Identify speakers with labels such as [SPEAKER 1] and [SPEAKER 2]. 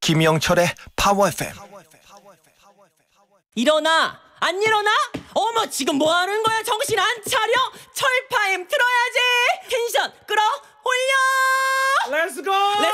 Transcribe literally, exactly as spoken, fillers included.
[SPEAKER 1] 김영철의 파워 에프엠.
[SPEAKER 2] 일어나! 안 일어나? 어머, 지금 뭐 하는 거야? 정신 안 차려? 철파엠 틀어야지! 텐션 끌어 올려!
[SPEAKER 3] 렛츠고!